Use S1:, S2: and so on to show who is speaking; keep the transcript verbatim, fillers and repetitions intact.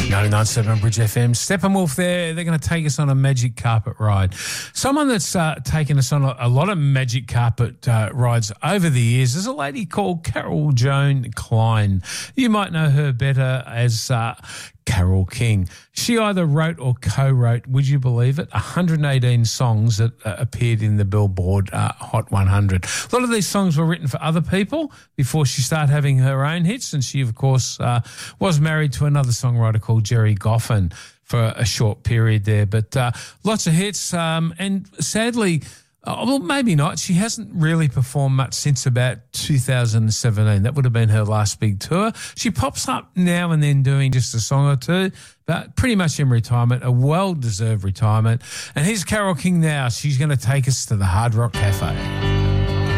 S1: ninety-nine point seven Bridge F M. Steppenwolf there, they're going to take us on a magic carpet ride. Someone that's uh, taken us on a, a lot of magic carpet uh, rides over the years is a lady called Carol Joan Klein. You might know her better as uh, Carole King. She either wrote or co-wrote, would you believe it, one hundred eighteen songs that uh, appeared in the Billboard uh, Hot one hundred. A lot of these songs were written for other people before she started having her own hits, and she, of course, uh, was married to another songwriter called Jerry Goffin for a short period there. But uh, lots of hits, um, and sadly, Uh, well, maybe not. She hasn't really performed much since about two thousand seventeen. That would have been her last big tour. She pops up now and then doing just a song or two, but pretty much in retirement, a well-deserved retirement. And here's Carole King now. She's going to take us to the Hard Rock Cafe.